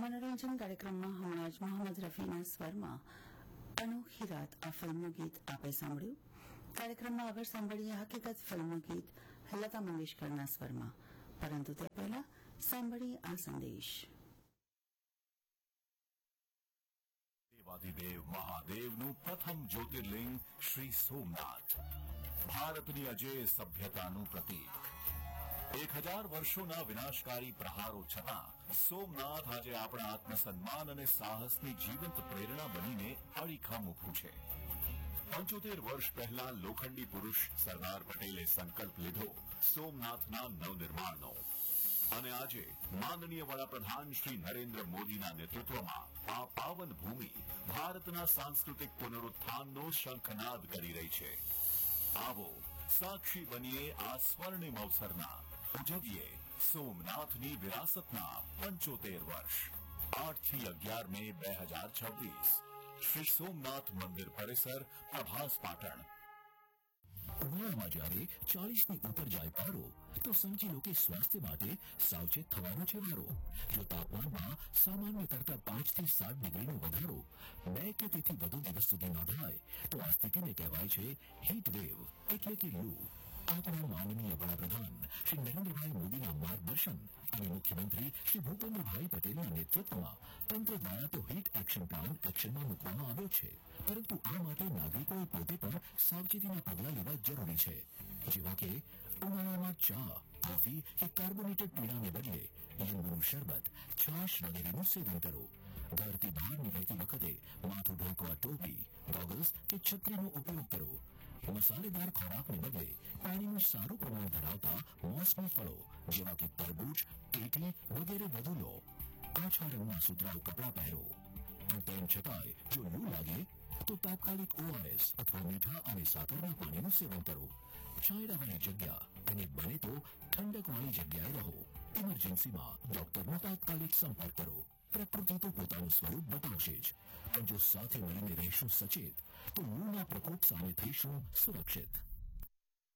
મનોરંજન કાર્યક્રમમાં હમણાં જ મોહમ્મદ રફીના સ્વરમાં અનોખી રાત આ ફિલ્મનું ગીત આપે સાંભળ્યું. કાર્યક્રમમાં આગળ સાંભળીએ હકીકત ફિલ્મનું ગીત લતા મંગેશકરના સ્વરમાં, પરંતુ તે પહેલા સાંભળીએ આ સંદેશ. દેવાધિદેવ મહાદેવનું પ્રથમ જ્યોતિર્લિંગ શ્રી સોમનાથ, ભારતની અજેય સભ્યતાનું પ્રતીક. 1000 વર્ષોના વિનાશકારી પ્રહારો છતાં સોમનાથ આજે આપણા આત્મસન્માન અને સાહસની જીવંત પ્રેરણા બનીને અડીખમ ઊભું છે. 75 વર્ષ પહેલા લોખંડી પુરુષ સરદાર પટેલે સંકલ્પ લીધો સોમનાથના નવનિર્માણનો, અને આજે માનનીય વડાપ્રધાન શ્રી નરેન્દ્ર મોદીના નેતૃત્વમાં આ પાવન ભૂમિ ભારતના સાંસ્કૃતિક પુનરુત્થાનનો શંખનાદ કરી રહી છે. આવો સાક્ષી બનીએ આ સ્વર્ણિમ અવસરના, ઉજવીએ સોમનાથની વિરાસતના 75 વર્ષ. 8 થી 11 મે 2026, શ્રી સોમનાથ મંદિર પરિસર, પ્રભાસ પાટણ. ઉનાળામાં જ્યારે 40ની ઉપર જાય પારો તો સમજી લો કે સ્વાસ્થ્ય માટે સાવચેત થવાનો છે વારો. જો તાપમાનમાં સામાન્ય કરતા 5 થી 7 ડિગ્રીનો વધારો 2 કે તેથી વધુ દિવસ સુધી નોંધાય તો આ સ્થિતિને કહેવાય છે હીટ વેવ એટલે કે લૂ. આપણા માનનીય વડાપ્રધાન શ્રી નરેન્દ્રભાઈ મોદીના માર્ગદર્શન અને મુખ્યમંત્રી શ્રી ભૂપેન્દ્રભાઈ પટેલના નેતૃત્વમાં તંત્ર દ્વારા તો હીટ એક્શન પ્લાન એક્શનમાં મૂકવામાં આવ્યો છે, પરંતુ આ માટે નાગરિકોએ પોતે પણ સાવચેતીના પગલાં લેવા જરૂરી છે. જેવા કે ઉનાળામાં ચા, કોફી કે કાર્બોનેટેડ પીણાને બદલે લીંબુનું શરબત, છાશ વગેરેનું સેવન કરો. ઘરથી બહાર નીકળતી વખતે માથું ઢાંકવા ટોપી, ગોગલ્સ કે છત્રીનો ઉપયોગ કરો. મસાલેદાર ખોરાકને બદલે પાણીનું સારું પ્રમાણ ધરાવતા મોસમી ફળો જેવા કે તરબૂચ, ટેટી વગેરે વધુ લો. આછા રંગના સુતરાઉ કપડાં પહેરો. તેમ છતાંય જો લૂ લાગે તો તાત્કાલિક ORS અથવા મીઠા અને સાકરના પાણીનું સેવન કરો. છાંયડાવાળી જગ્યા અને બને તો ઠંડકવાળી જગ્યાએ રહો. ઇમરજન્સીમાં ડોક્ટરનો તાત્કાલિક સંપર્ક કરો. પ્રકૃતિ તો પોતાનું સ્વરૂપ બતાવશે જ, પણ જો સાથે મળીને રહેશું સચેત તો લૂના પ્રકોપ સામે થઈશું સુરક્ષિત.